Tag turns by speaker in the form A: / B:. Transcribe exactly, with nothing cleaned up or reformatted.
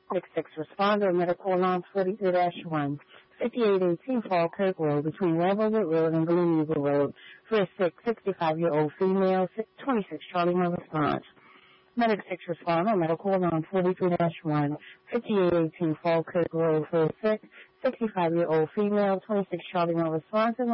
A: Medic six responder, medical alarm forty-three dash one, fifty-eight eighteen Falkirk Road, between Ramblewood Road and Blue Eagle Road, for a sick sixty-five-year-old female, twenty-six Charlie no response. Medic six responder, medical alarm forty-three dash one, fifty-eight eighteen Falkirk Road, for a sick sixty-five-year-old female, twenty-six Charlie no response.